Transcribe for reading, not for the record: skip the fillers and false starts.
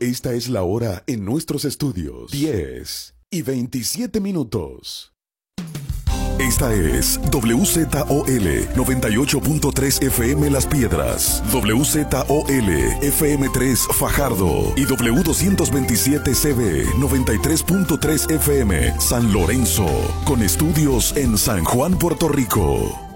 Esta es la hora en nuestros estudios. 10:27. Esta es WZOL 98.3 FM Las Piedras, WZOL FM3 Fajardo y W227CB 93.3 FM San Lorenzo, con estudios en San Juan, Puerto Rico.